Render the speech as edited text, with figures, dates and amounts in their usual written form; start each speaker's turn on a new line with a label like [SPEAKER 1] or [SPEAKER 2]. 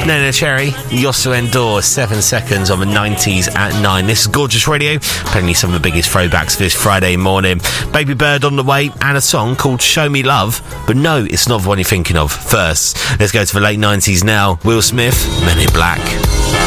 [SPEAKER 1] Nena Cherry, Yosu Endor, 7 seconds on the 90s at 9. This is Gorgeous Radio, playing you some of the biggest throwbacks for this Friday morning. Baby Bird on the way, and a song called Show Me Love. But no, it's not the one you're thinking of. First, let's go to the late 90s now. Will Smith, Men in Black.